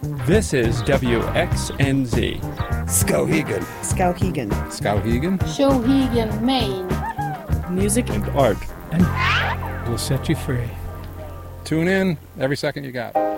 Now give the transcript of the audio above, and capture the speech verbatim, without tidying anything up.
This is W X N Z. Skowhegan. Skowhegan. Skowhegan. Skowhegan, Maine. Music and art. And we'll set you free. Tune in every second you got.